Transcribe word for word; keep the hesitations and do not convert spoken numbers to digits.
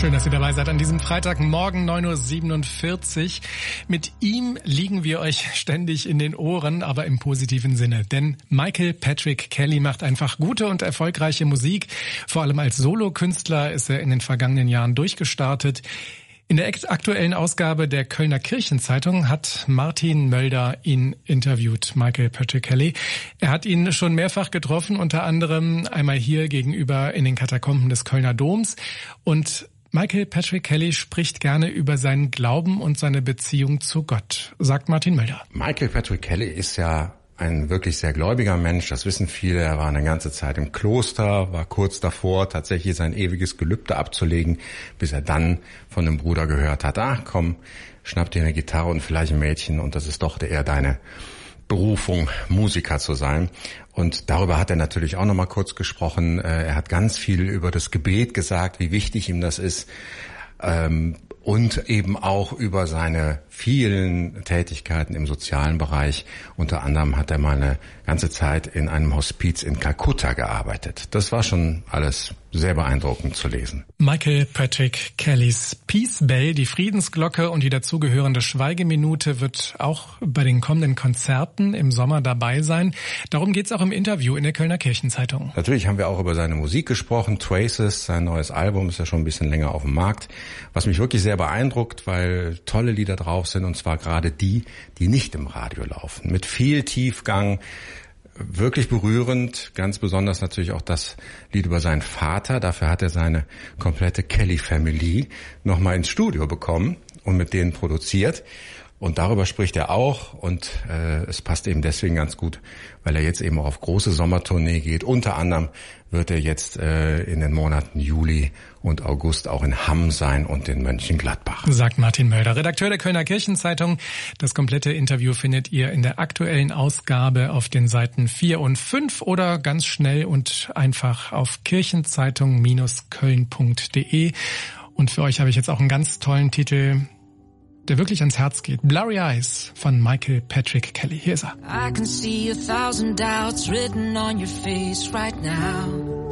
Schön, dass ihr dabei seid an diesem Freitagmorgen, neun Uhr siebenundvierzig. Mit ihm liegen wir euch ständig in den Ohren, aber im positiven Sinne. Denn Michael Patrick Kelly macht einfach gute und erfolgreiche Musik. Vor allem als Solokünstler ist er in den vergangenen Jahren durchgestartet. In der aktuellen Ausgabe der Kölner Kirchenzeitung hat Martin Mölder ihn interviewt, Michael Patrick Kelly. Er hat ihn schon mehrfach getroffen, unter anderem einmal hier gegenüber in den Katakomben des Kölner Doms. Und Michael Patrick Kelly spricht gerne über seinen Glauben und seine Beziehung zu Gott, sagt Martin Mölder. Michael Patrick Kelly ist ja ein wirklich sehr gläubiger Mensch, das wissen viele. Er war eine ganze Zeit im Kloster, war kurz davor, tatsächlich sein ewiges Gelübde abzulegen, bis er dann von einem Bruder gehört hat, ach komm, schnapp dir eine Gitarre und vielleicht ein Mädchen und das ist doch eher deine Berufung, Musiker zu sein. Und darüber hat er natürlich auch noch mal kurz gesprochen. Er hat ganz viel über das Gebet gesagt, wie wichtig ihm das ist. Und eben auch über seine vielen Tätigkeiten im sozialen Bereich. Unter anderem hat er mal eine ganze Zeit in einem Hospiz in Kalkutta gearbeitet. Das war schon alles sehr beeindruckend zu lesen. Michael Patrick Kellys Peace Bell, die Friedensglocke und die dazugehörende Schweigeminute wird auch bei den kommenden Konzerten im Sommer dabei sein. Darum geht's auch im Interview in der Kölner Kirchenzeitung. Natürlich haben wir auch über seine Musik gesprochen. Traces, sein neues Album, ist ja schon ein bisschen länger auf dem Markt. Was mich wirklich sehr beeindruckt, weil tolle Lieder drauf sind, und zwar gerade die, die nicht im Radio laufen. Mit viel Tiefgang, wirklich berührend, ganz besonders natürlich auch das Lied über seinen Vater. Dafür hat er seine komplette Kelly Family nochmal ins Studio bekommen und mit denen produziert. Und darüber spricht er auch und äh, es passt eben deswegen ganz gut, weil er jetzt eben auch auf große Sommertournee geht. Unter anderem wird er jetzt äh, in den Monaten Juli und August auch in Hamm sein und in Mönchengladbach. Sagt Martin Mölder, Redakteur der Kölner Kirchenzeitung. Das komplette Interview findet ihr in der aktuellen Ausgabe auf den Seiten vier und fünf oder ganz schnell und einfach auf kirchenzeitung Bindestrich köln Punkt de. Und für euch habe ich jetzt auch einen ganz tollen Titel, der wirklich ans Herz geht. Blurry Eyes von Michael Patrick Kelly. Hier ist er. I can see a thousand doubts written on your face right now.